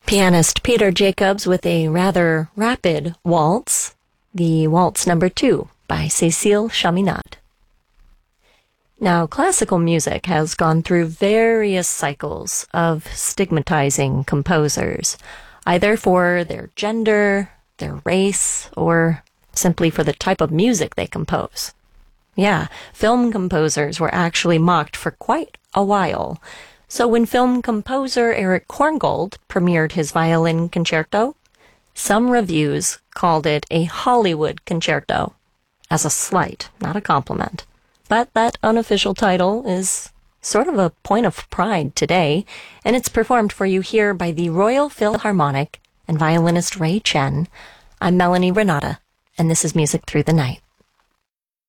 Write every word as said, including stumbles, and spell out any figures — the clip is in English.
Pianist Peter Jacobs with a rather rapid waltz, the Waltz Number Two by Cécile Chaminade. Now, classical music has gone through various cycles of stigmatizing composers, either for their gender, their race, or simply for the type of music they compose. Yeah, film composers were actually mocked for quite a while. So when film composer Erich Korngold premiered his violin concerto, some reviews called it a Hollywood concerto, as a slight, not a compliment. But that unofficial title is sort of a point of pride today, and it's performed for you here by the Royal Philharmonic and violinist Ray Chen. I'm Melanie Renata, and this is Music Through the Night.